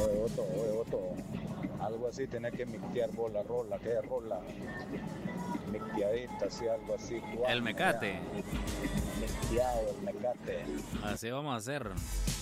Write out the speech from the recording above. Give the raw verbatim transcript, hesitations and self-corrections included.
Oye, Otto, oye, Otto. Algo así, tenés que mixtear vos la rola, que es rola mixteadita, así, algo así. El Cubana, mecate. mixteado, el mecate. Así vamos a hacer.